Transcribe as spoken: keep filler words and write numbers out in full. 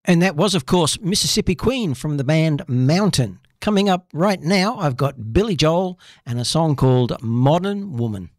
And that was, of course, Mississippi Queen from the band Mountain. Coming up right now, I've got Billy Joel and a song called Modern Woman.